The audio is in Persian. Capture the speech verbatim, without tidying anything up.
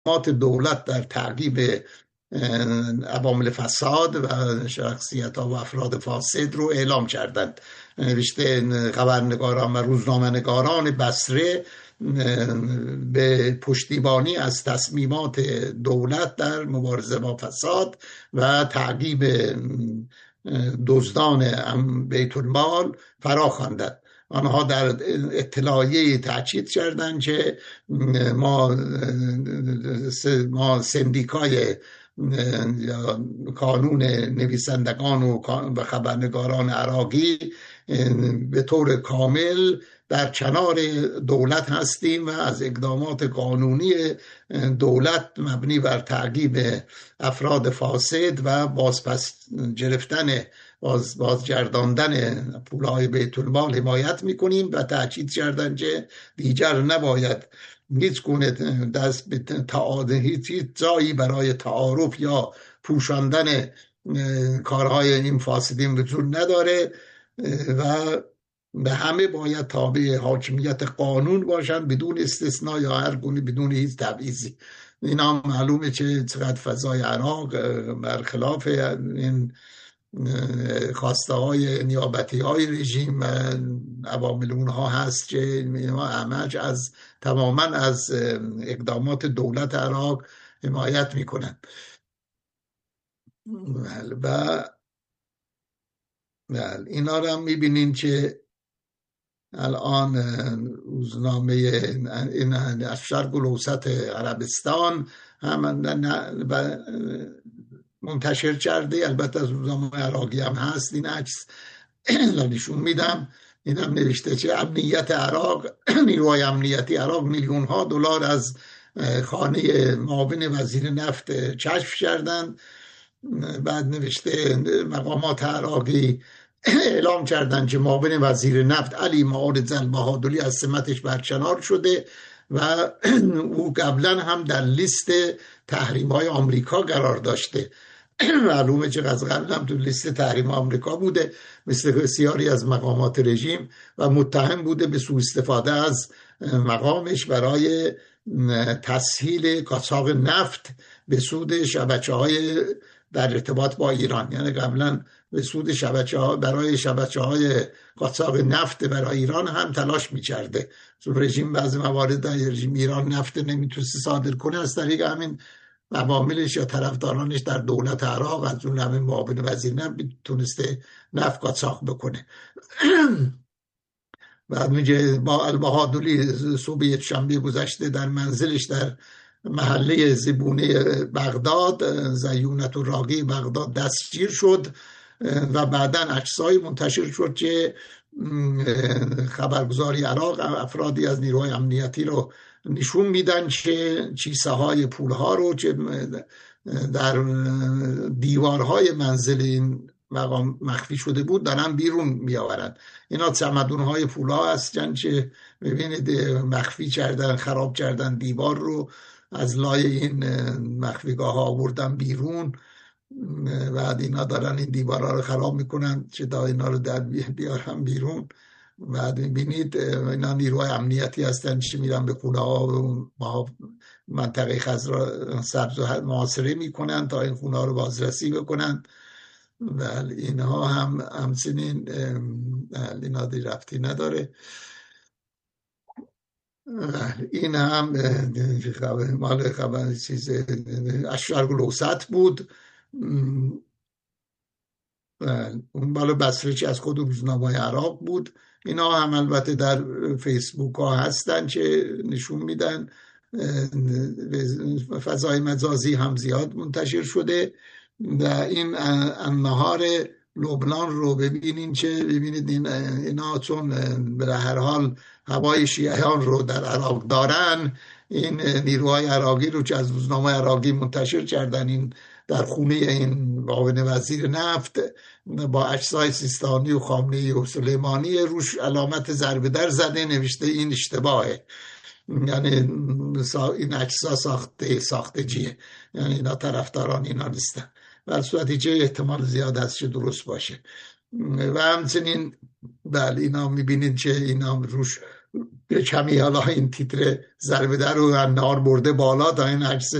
اقدامات دولت در تعقیب عوامل فساد و شخصیت ها و افراد فاسد رو اعلام کردند. نوشته خبرنگاران و روزنامه‌نگاران بصره به پشتیبانی از تصمیمات دولت در مبارزه با فساد و تعقیب دزدان بیت المال فرا خواندند. آنها در اطلاعیه تاکید کردند که ما ما سندیکای کانون نویسندگان و خبرنگاران عراقی به طور کامل در کنار دولت هستیم و از اقدامات قانونی دولت مبنی بر تعقیب افراد فاسد و بازپس گرفتن باز بازگرداندن پولهای بیت المال حمایت میکنیم و تاکید کردند که دیگر نباید هیچ گونه دست به تعاده هیچ جایی برای تعارف یا پوشاندن کارهای این فاسدین وجود نداره و به همه باید تابع حاکمیت قانون باشند بدون استثناء یا هر گونه بدون هیچ تبعیضی. اینا معلومه که چقدر فضای عراق برخلاف این خواسته های نیابتی های رژیم و عوامل اونها هست که همه از تماما از اقدامات دولت عراق حمایت میکنن. و اینا رو هم میبینین که الان روزنامه این از شرق الاوسط عربستان هم منتشر کرده، البته از روزنامه عراقی هم هست این عکس نشون میدم. این هم نوشته که امنیت عراق نیروهای امنیتی عراق میلیون ها دلار از خانه معاون وزیر نفت کشف کردند. بعد نوشته مقامات عراقی اعلام کردند که معاون وزیر نفت علی معارض البهادلی از سمتش برکنار شده و او قبلا هم در لیست تحریم های آمریکا قرار داشته. معلومه که از قبل هم تو لیست تحریم آمریکا بوده مثل بسیاری از مقامات رژیم و متهم بوده به سوء استفاده از مقامش برای تسهیل قاچاق نفت به سود شبکه‌های در ارتباط با ایران. یعنی قبلا به سود شبکه‌ها برای شبکه‌های قاچاق نفت برای ایران هم تلاش می‌کرده. چون رژیم بعضی موارد در رژیم ایران نفت نمیتونسته صادر کنه، از طریق همین عواملش یا طرفدارانش در دولت عراق از اون همین معاون وزیر نفت تونسته نفت قاچاق بکنه. بعد میگه با البهادلی صبح یک شنبه گذشته در منزلش در محله زبونه بغداد زیونت و راقی بغداد دستگیر شد و بعداً عکسای منتشر شد که خبرگزاری عراق افرادی از نیروهای امنیتی رو نشون میدن که کیسه های پول ها رو که در دیوارهای منزل این مقام مخفی شده بود دارن بیرون میآورند. اینا چمدون های پول ها هستن که ببینید مخفی کردن، خراب کردن دیوار رو، از لای این مخفیگاه ها آوردن بیرون. بعد اینا دارن این دیوارها رو خراب میکنن که دا اینا رو در بیارن بیرون. بعد میبینید اینا نیروهای امنیتی هستن که میرن به خونه ها و منطقه خضرا سبز و محاصره میکنن تا این خونه ها رو بازرسی بکنن. بله اینها هم همچنین اینا دی رفتی نداره. این هم مال خبر چیز از شرق الاوسط بود. اون بالا بصره که از خود روزنامه عراق بود. اینا هم البته در فیسبوک ها هستن که نشون میدن. فضای مجازی هم زیاد منتشر شده. و این النهار لبنان رو ببینین که ببینید این اینا چون به هر حال هوای شیعیان رو در عراق دارن، این نیروهای عراقی رو که از روزنامه عراقی منتشر کردن این در خونه این معاون وزیر نفت با اجزای سیستانی و خامنه‌ای و سلیمانی روش علامت ضرب در زده، نوشته این اشتباهه. یعنی این اجزا ساخته ساخته جیه، یعنی اینا طرفداران اینا نیستن. در صورتی که احتمال زیاد هست که درست باشه. و همچنین بله اینا میبینید که اینا روش به کمی حالا این تیتر ضربه در رو نار برده بالا تا این عکس